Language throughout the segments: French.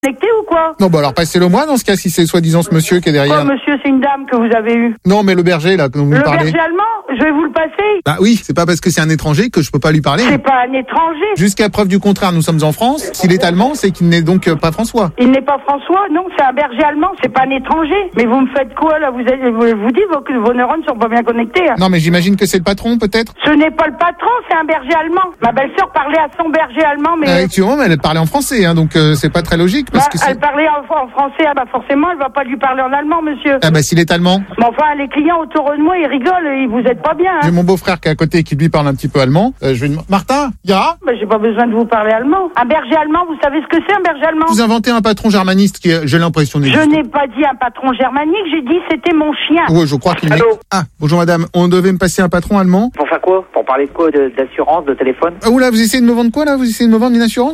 connecté ou quoi? Non, bah alors passez-le moi dans ce cas, si c'est soi-disant ce monsieur qui est derrière. Quoi, monsieur, c'est une dame que vous avez eue? Non, mais le berger, là, dont vous Le parlez. berger allemand? Je vais vous le passer. Bah oui, c'est pas parce que c'est un étranger que je peux pas lui parler. C'est pas un étranger. Jusqu'à preuve du contraire, nous sommes en France. S'il est allemand, c'est qu'il n'est donc pas François. Il n'est pas François, non, c'est un berger allemand, c'est pas un étranger. Mais vous me faites quoi, là? Vous dites que vos neurones sont pas bien connectés, hein. Non, mais j'imagine que c'est le patron, peut-être. Ce n'est pas le patron, c'est un berger allemand. Ma belle-sœur parlait à son berger allemand, mais... Actuellement, elle parlait en français, hein, donc c'est pas très logique. Parce que elle parlait en français, ah bah forcément, elle va pas lui parler en allemand, monsieur. Ah bah s'il est allemand. Mais enfin, les clients autour de moi, ils rigolent, et vous êtes pas bien, hein. J'ai mon beau-frère qui est à côté qui lui parle un petit peu allemand. Je vais Martin, ya? Bah, j'ai pas besoin de vous parler allemand. Un berger allemand, vous savez ce que c'est, un berger allemand? Vous inventez un patron germaniste qui, j'ai l'impression, n'existe. Je n'ai pas dit un patron germanique, j'ai dit c'était mon chien. Oui, je crois qu'il Allô? Ah, bonjour madame, on devait me passer un patron allemand. Pour faire quoi? Pour parler de quoi? D'assurance, de téléphone? Ah oula, vous essayez de me vendre quoi là? Vous essayez de me vendre une assurance?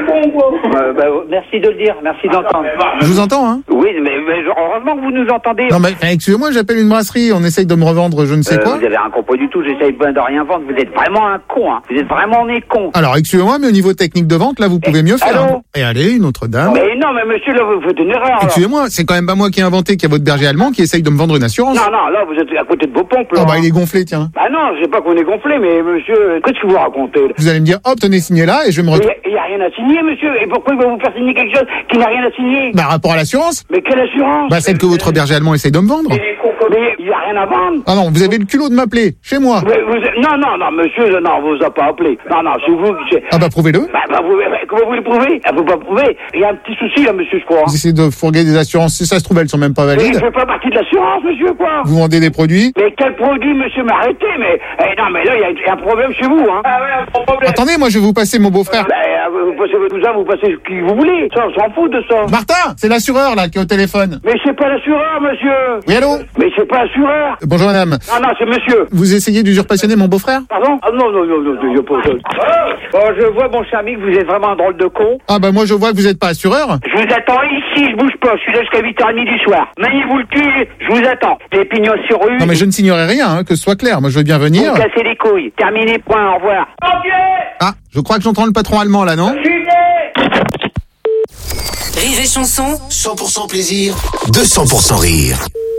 Merci de le dire, merci d'entendre. Je vous entends, hein? Oui, mais heureusement que vous nous entendez. Non mais excusez-moi, j'appelle une brasserie, on essaye de me revendre je ne sais quoi. Vous avez rien compris du tout, j'essaye pas de rien vendre, vous êtes vraiment un con, hein. Vous êtes vraiment né con. Alors excusez-moi, mais au niveau technique de vente, là vous pouvez mieux faire. Allô? Hein. Et allez, une autre dame. Mais non, mais monsieur, là, vous faites une erreur, là. Excusez-moi, c'est quand même pas moi qui ai inventé qu'il y a votre berger allemand qui essaye de me vendre une assurance. Non, là, vous êtes à côté de vos pompes, là. Oh bah il est gonflé, tiens. Bah non, je sais pas qu'on est gonflé, mais monsieur, qu'est-ce que vous racontez, là? Vous allez me dire, hop, tenez signé là, et je vais me retrouver. Il y a rien à signer, monsieur. Et pourquoi il va vous faire signer quelque chose qui n'a rien à signer? Bah rapport à l'assurance. Mais quelle assurance? Bah celle que votre berger allemand essaye de me vendre. Mais il y a rien à vendre. Ah non, vous avez le culot de m'appeler, chez moi. Non, monsieur, non, vous a pas appelé. Non, c'est vous. Ah bah prouvez-le. Comment vous le prouvez? Vous pas prouver. Il y a un petit souci là, monsieur, je crois. Vous essayez de fourguer des assurances, si ça se trouve elles sont même pas Mais valides. je fais pas partie de l'assurance, monsieur, quoi. Vous vendez des produits. Mais quel produit, monsieur, m'arrêtez, mais... non, mais là, il y a un problème chez vous, hein. Ah ouais, un problème. Attendez, moi je vais vous passer mon beau-frère. Vous passez votre cousin, vous passez qui vous voulez. Ça, on s'en fout de ça. Martin, c'est l'assureur là qui est au téléphone. Mais c'est pas l'assureur, monsieur. Oui, allô? Mais c'est pas l'assureur. Bonjour madame. Non, c'est monsieur. Vous essayez d'usurpationner mon beau-frère? Pardon? Ah non, je pas ça. Bon, je vois, mon cher ami, que vous êtes vraiment un drôle de con. Ah bah moi je vois que vous êtes pas assureur. Je vous attends ici, je bouge pas, je suis là jusqu'à 8h30 du soir. Maniez-vous le cul, je vous attends. Les pignons sur rue. Non mais je ne signerai rien, hein, que ce soit clair. Moi je veux bien venir. Vous cassez les couilles. Terminé, point, au revoir. Ah, je crois que j'entends le patron allemand là, non? Rire et chanson. 100% plaisir, 200% rire.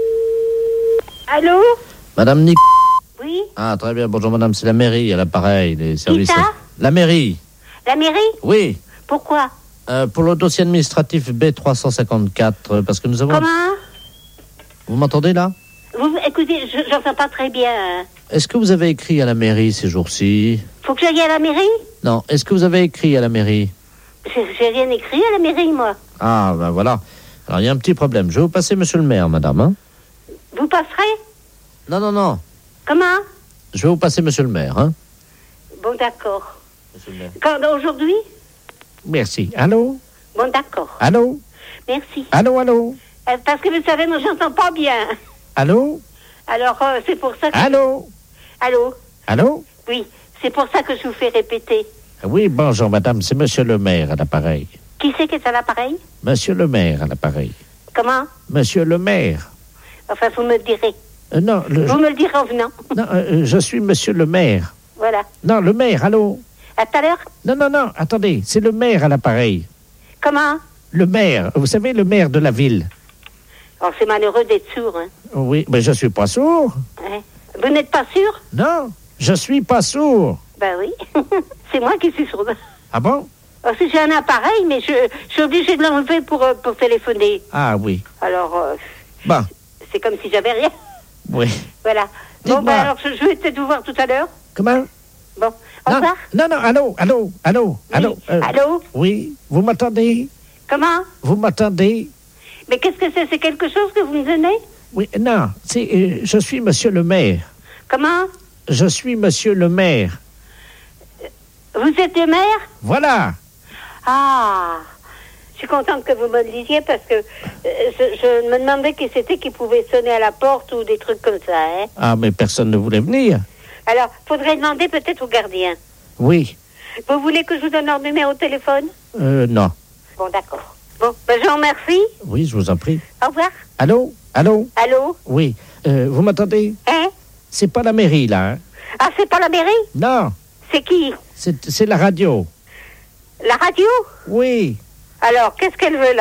Allô? Madame Nic. Oui? Ah, très bien. Bonjour, madame. C'est la mairie, à l'appareil, les services. Qui ça? La mairie. La mairie? Oui. Pourquoi? Pour le dossier administratif B354, parce que nous avons... Comment? Vous m'entendez, là? Écoutez, j'entends pas très bien. Est-ce que vous avez écrit à la mairie ces jours-ci? Faut que j'aille à la mairie? Non. Est-ce que vous avez écrit à la mairie? J'ai rien écrit à la mairie, moi. Ah, ben voilà. Alors, il y a un petit problème. Je vais vous passer monsieur le maire, madame, hein? Vous passerez? Non. Comment? Je vais vous passer monsieur le maire, hein? Bon, d'accord. Monsieur le maire. Quand, aujourd'hui? Merci. Allô? Bon, d'accord. Allô? Merci. Allô? Parce que vous savez, moi, j'entends pas bien. Allô? Alors, c'est pour ça que... Allô? Allô? Oui, c'est pour ça que je vous fais répéter. Oui, bonjour, madame. C'est monsieur le maire à l'appareil. Qui c'est qui est à l'appareil? Monsieur le maire à l'appareil. Comment? Monsieur le maire. Enfin, vous me le direz. Non, Vous me le direz en venant. Non, je suis monsieur le maire. Voilà. Non, le maire, allô? À tout à l'heure? Non, attendez, c'est le maire à l'appareil. Comment? Le maire, vous savez, le maire de la ville. Oh, c'est malheureux d'être sourd, hein. Oui, mais je suis pas sourd. Hein? Vous n'êtes pas sûr? Non, je suis pas sourd. Ben oui. C'est moi qui suis sourde. Ah bon? Oh, si j'ai un appareil, mais je suis obligée de l'enlever pour téléphoner. Ah oui. Alors, Bon. c'est comme si j'avais rien. Oui. Voilà. Dites-moi. Bon, ben alors, je vais peut-être vous voir tout à l'heure. Comment? Bon, au revoir. Non, allô? Oui. Allô? Oui, vous m'entendez? Comment? Vous m'entendez? Mais qu'est-ce que c'est? C'est quelque chose que vous me donnez? Oui, non, je suis monsieur le maire. Comment? Je suis monsieur le maire. Vous êtes le maire? Voilà. Ah, je suis contente que vous me le disiez parce que je me demandais qui c'était qui pouvait sonner à la porte ou des trucs comme ça, hein. Ah, mais personne ne voulait venir. Alors, faudrait demander peut-être au gardien. Oui. Vous voulez que je vous donne leur numéro de téléphone? Non. Bon, d'accord. Bon, ben je vous remercie. Oui, je vous en prie. Au revoir. Allô? Allô? Oui. Vous m'entendez? Hein? C'est pas la mairie, là, hein? Ah, c'est pas la mairie? Non. C'est qui? C'est la radio. La radio? Oui. Alors, qu'est-ce qu'elle veut là?